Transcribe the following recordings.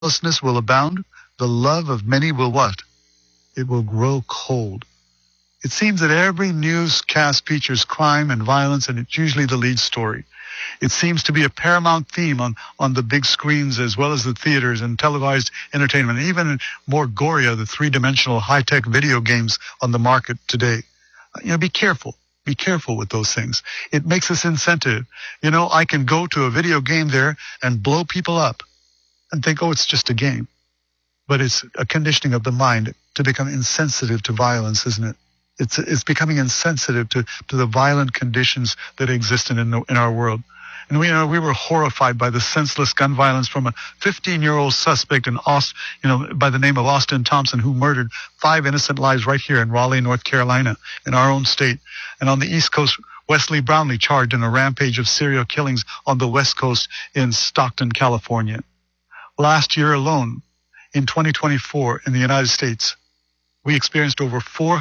lawlessness will abound, the love of many will what? It will grow cold. It seems that every newscast features crime and violence, and it's usually the lead story. It seems to be a paramount theme on the big screens as well as the theaters and televised entertainment, and even more gory are the three-dimensional high-tech video games on the market today. Be careful. Be careful with those things. It makes us insensitive. I can go to a video game there and blow people up and think, oh, it's just a game. But it's a conditioning of the mind to become insensitive to violence, isn't it? It's becoming insensitive to the violent conditions that exist in our world. And we were horrified by the senseless gun violence from a 15-year-old suspect by the name of Austin Thompson, who murdered 5 innocent lives right here in Raleigh, North Carolina, in our own state. And on the East Coast, Wesley Brownlee charged in a rampage of serial killings on the West Coast in Stockton, California. Last year alone, in 2024, in the United States, we experienced over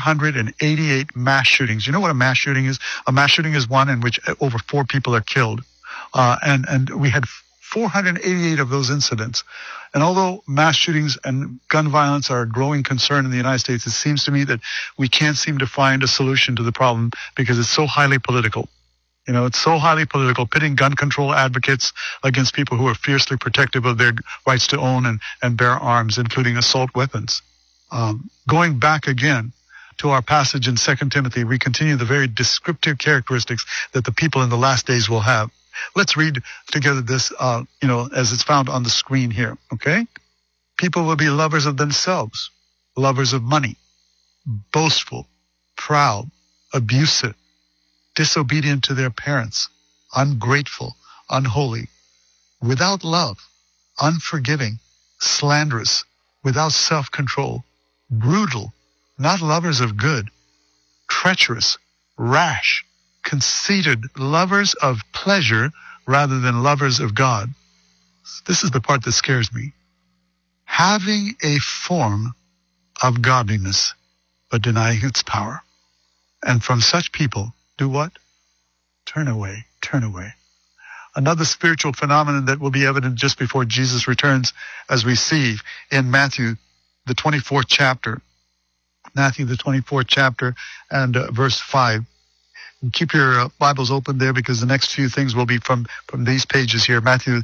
488 mass shootings. You know what a mass shooting is? A mass shooting is one in which over 4 people are killed. And we had 488 of those incidents. And although mass shootings and gun violence are a growing concern in the United States, it seems to me that we can't seem to find a solution to the problem because it's so highly political. It's so highly political, pitting gun control advocates against people who are fiercely protective of their rights to own and bear arms, including assault weapons. Going back again to our passage in 2 Timothy, we continue the very descriptive characteristics that the people in the last days will have. Let's read together this, as it's found on the screen here, okay? People will be lovers of themselves, lovers of money, boastful, proud, abusive, disobedient to their parents, ungrateful, unholy, without love, unforgiving, slanderous, without self-control, brutal, not lovers of good, treacherous, rash, conceited, lovers of pleasure rather than lovers of God. This is the part that scares me. Having a form of godliness, but denying its power. And from such people, do what? Turn away, turn away. Another spiritual phenomenon that will be evident just before Jesus returns, as we see in Matthew, the 24th chapter. Matthew, the 24th chapter, and verse 5. And keep your Bibles open there, because the next few things will be from these pages here. Matthew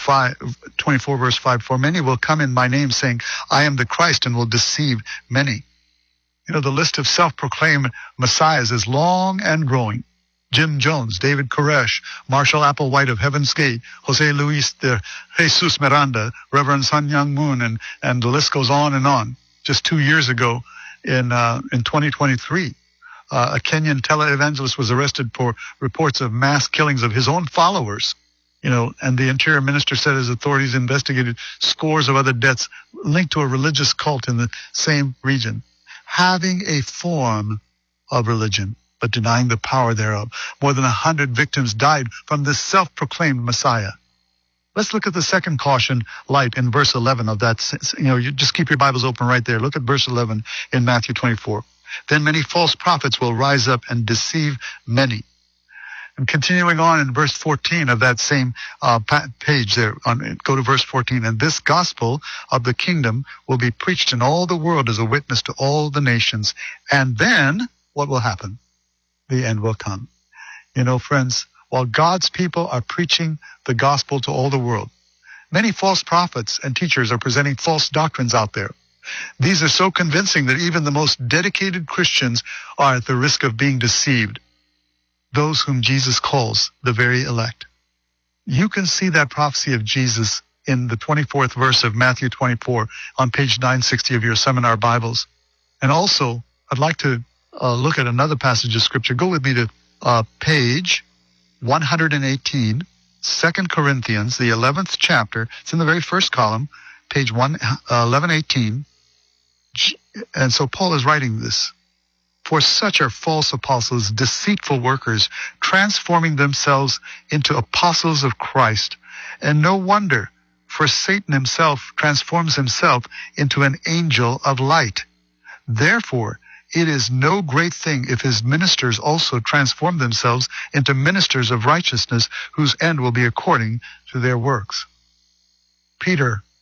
24, verse 5. For many will come in my name, saying, I am the Christ, and will deceive many. The list of self-proclaimed messiahs is long and growing. Jim Jones, David Koresh, Marshall Applewhite of Heaven's Gate, Jose Luis de Jesus Miranda, Reverend Sun Myung Moon, and the list goes on and on. Just 2 years ago, in 2023, a Kenyan televangelist was arrested for reports of mass killings of his own followers. And the interior minister said his authorities investigated scores of other deaths linked to a religious cult in the same region. Having a form of religion, but denying the power thereof. More than 100 victims died from this self-proclaimed Messiah. Let's look at the second caution light in verse 11 of that. You just keep your Bibles open right there. Look at verse 11 in Matthew 24. Then many false prophets will rise up and deceive many. And continuing on in verse 14 of that same page there, go to verse 14. And this gospel of the kingdom will be preached in all the world as a witness to all the nations. And then what will happen? The end will come. Friends, while God's people are preaching the gospel to all the world, many false prophets and teachers are presenting false doctrines out there. These are so convincing that even the most dedicated Christians are at the risk of being deceived. Those whom Jesus calls the very elect. You can see that prophecy of Jesus in the 24th verse of Matthew 24 on page 960 of your seminar Bibles. And also, I'd like to look at another passage of Scripture. Go with me to page 118, 2 Corinthians, the 11th chapter. It's in the very first column, page 1118. And so Paul is writing this. For such are false apostles, deceitful workers, transforming themselves into apostles of Christ. And no wonder, for Satan himself transforms himself into an angel of light. Therefore, it is no great thing if his ministers also transform themselves into ministers of righteousness, whose end will be according to their works. Peter